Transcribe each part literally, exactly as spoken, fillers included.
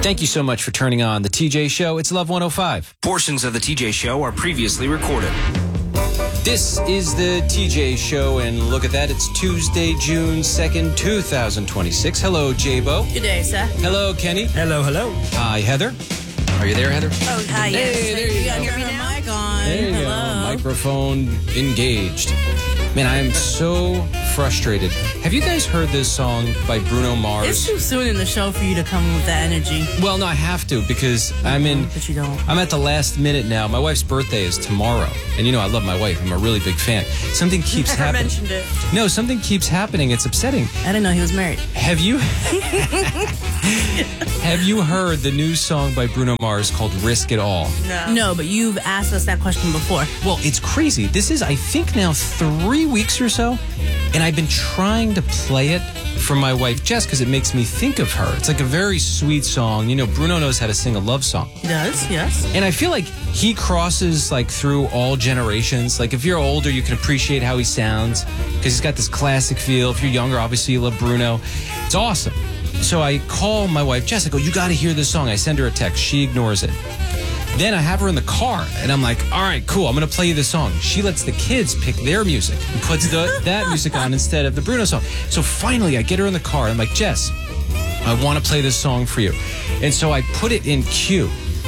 Thank you so much for turning on the T J Show. It's Love one oh five. Portions of the T J Show are previously recorded. This is the T J Show, and look at that. It's Tuesday, June second, two thousand twenty-six. Hello, J-Bo. Good day, sir. Hello, Kenny. Hello, hello. Hi, Heather. Are you there, Heather? Oh, hi, yes. Hey, there you got go. your mic on. There you Hello. go. Microphone engaged. Man, I am so frustrated. Have you guys heard this song by Bruno Mars? It's too soon in the show for you to come with that energy. Well, no, I have to because I'm in. But you don't. I'm at the last minute now. My wife's birthday is tomorrow, and you know I love my wife. I'm a really big fan. Something keeps Never happening. mentioned it. No, something keeps happening. It's upsetting. I didn't know he was married. Have you? Have you heard the new song by Bruno Mars called "Risk It All"? No. No, but you've asked us that question before. Well, it's crazy. This is, I think, now three weeks or so, and I've been trying to play it for my wife Jess because it makes me think of her. It's like a very sweet song. You know, Bruno knows how to sing a love song. He does, yes. And I feel like he crosses like through all generations. Like if you're older, you can appreciate how he sounds because he's got this classic feel. If you're younger, obviously you love Bruno. It's awesome. So I call my wife Jess. I go, you got to hear this song. I send her a text. She ignores it. Then I have her in the car, and I'm like, all right, cool, I'm going to play you the song. She lets the kids pick their music and puts the, that music on instead of the Bruno song. So finally, I get her in the car. I'm like, Jess, I want to play this song for you. And so I put it in queue.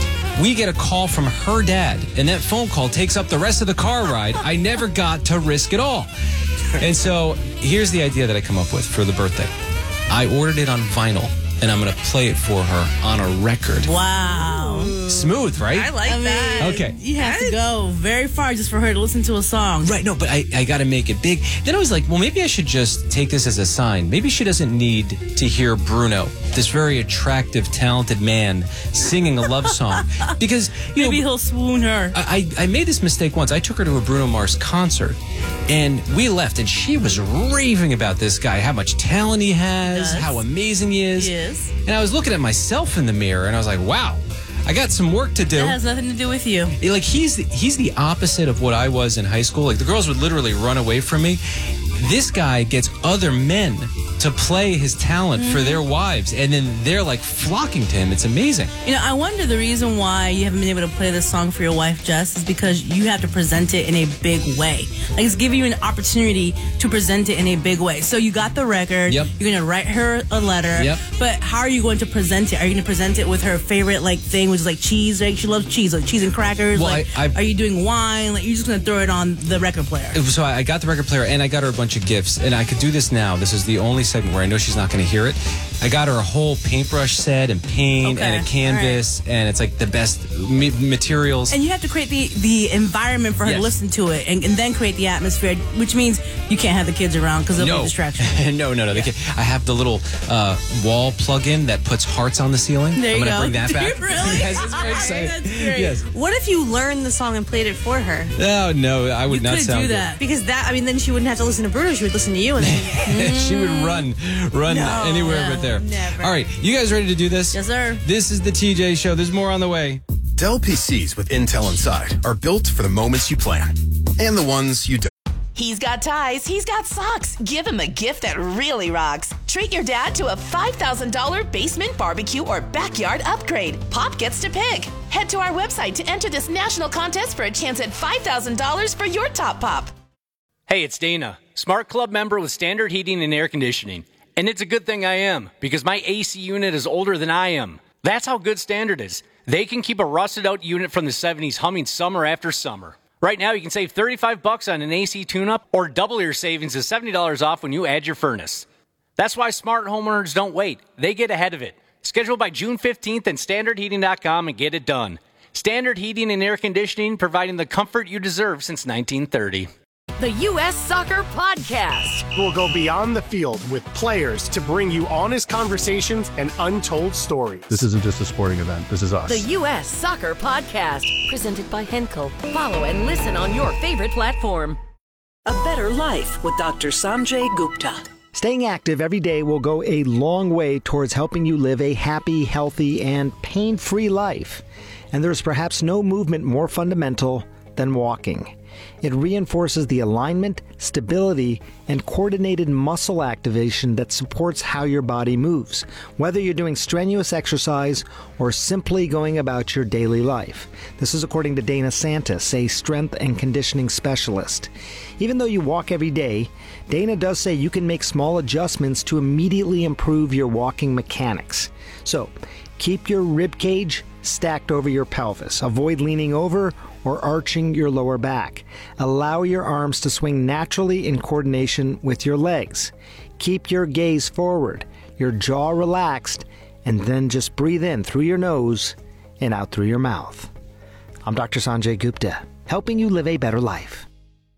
We get a call from her dad, and that phone call takes up the rest of the car ride. I never got to Risk It All. And so here's the idea that I come up with for the birthday. I ordered it on vinyl, and I'm going to play it for her on a record. Wow. Smooth, right? I like I mean, that. Okay. You have to go very far just for her to listen to a song. Right, no, but I, I got to make it big. Then I was like, well, maybe I should just take this as a sign. Maybe she doesn't need to hear Bruno, this very attractive, talented man, singing a love song. Because, you Maybe know, he'll swoon her. I, I made this mistake once. I took her to a Bruno Mars concert, and we left, and she was raving about this guy, how much talent he has, Does. how amazing he is. He is. And I was looking at myself in the mirror, and I was like, wow, I got some work to do. That has nothing to do with you. Like he's the, he's the opposite of what I was in high school. Like the girls would literally run away from me. This guy gets other men to play his talent mm-hmm. for their wives, and then they're like flocking to him. It's amazing. You know, I wonder the reason why you haven't been able to play this song for your wife, Jess, is because you have to present it in a big way. Like it's giving you an opportunity to present it in a big way. So you got the record. Yep. You're going to write her a letter. Yep. But how are you going to present it? Are you going to present it with her favorite like thing, which is like cheese? Like she loves cheese, like cheese and crackers. Well, like, I, I, are you doing wine? Like you're just going to throw it on the record player. So I got the record player, and I got her a bunch of gifts, and I could do this now. This is the only segment where I know she's not going to hear it. I got her a whole paintbrush set and paint Okay. and a canvas, right. And it's like the best ma- materials. And you have to create the, the environment for her Yes. to listen to it, and, and then create the atmosphere, which means you can't have the kids around because they'll no. be a distraction. no, no, no. They can't. I have the little uh, wall plug-in that puts hearts on the ceiling. There I'm you going to go. bring that Do back. you really? Yes, it's very exciting. That's great. Yes. What if you learned the song and played it for her? No, no, I would You not could sound do good. that. Because that, I mean, then she wouldn't have to listen to Bruno. She would listen to you. And then, She would run, run No, anywhere no, but there. never. All right, you guys ready to do this? Yes, sir. This is the T J Show. There's more on the way. Dell P Cs with Intel inside are built for the moments you plan and the ones you don't. He's got ties, he's got socks. Give him a gift that really rocks. Treat your dad to a five thousand dollars basement barbecue or backyard upgrade. Pop gets to pick. Head to our website to enter this national contest for a chance at five thousand dollars for your top pop. Hey, it's Dana, Smart Club member with Standard Heating and Air Conditioning. And it's a good thing I am, because my A C unit is older than I am. That's how good Standard is. They can keep a rusted out unit from the seventies humming summer after summer. Right now, you can save thirty-five bucks on an A C tune-up or double your savings to seventy dollars off when you add your furnace. That's why smart homeowners don't wait. They get ahead of it. Schedule by June fifteenth at standard heating dot com and get it done. Standard Heating and Air Conditioning, providing the comfort you deserve since nineteen thirty. The U S Soccer Podcast. We'll go beyond the field with players to bring you honest conversations and untold stories. This isn't just a sporting event. This is us. The U S Soccer Podcast. Presented by Henkel. Follow and listen on your favorite platform. A Better Life with Doctor Sanjay Gupta. Staying active every day will go a long way towards helping you live a happy, healthy, and pain-free life. And there's perhaps no movement more fundamental than walking. It reinforces the alignment, stability, and coordinated muscle activation that supports how your body moves, whether you're doing strenuous exercise or simply going about your daily life. This is according to Dana Santis, a strength and conditioning specialist. Even though you walk every day, Dana does say you can make small adjustments to immediately improve your walking mechanics. So, keep your rib cage stacked over your pelvis. Avoid leaning over or arching your lower back. Allow your arms to swing naturally in coordination with your legs. Keep your gaze forward, your jaw relaxed, and then just breathe in through your nose and out through your mouth. I'm Doctor Sanjay Gupta, helping you live a better life.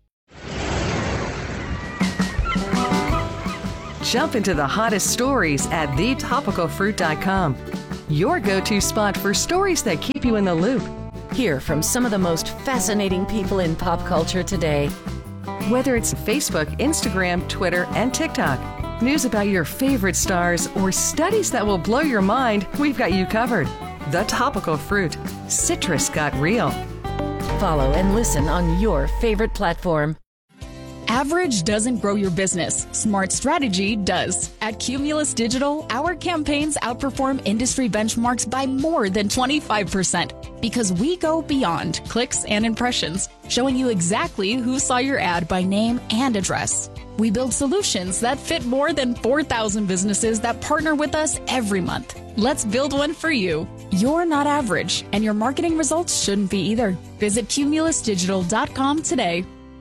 Jump into the hottest stories at the topical fruit dot com. Your go-to spot for stories that keep you in the loop. Hear from some of the most fascinating people in pop culture today. Whether it's Facebook, Instagram, Twitter, and TikTok, news about your favorite stars, or studies that will blow your mind, we've got you covered. The Topical Fruit. Citrus got real. Follow and listen on your favorite platform. Average doesn't grow your business. Smart strategy does. At Cumulus Digital, our campaigns outperform industry benchmarks by more than twenty-five percent because we go beyond clicks and impressions, showing you exactly who saw your ad by name and address. We build solutions that fit more than four thousand businesses that partner with us every month. Let's build one for you. You're not average, and your marketing results shouldn't be either. Visit cumulus digital dot com today.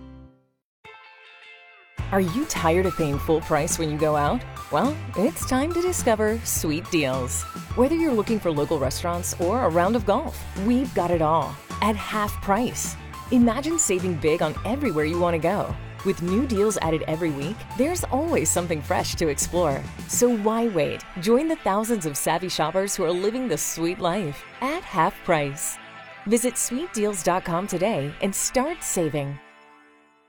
Are you tired of paying full price when you go out? Well, it's time to discover Sweet Deals. Whether you're looking for local restaurants or a round of golf, we've got it all at half price. Imagine saving big on everywhere you want to go. With new deals added every week, there's always something fresh to explore. So why wait? Join the thousands of savvy shoppers who are living the sweet life at half price. Visit sweet deals dot com today and start saving.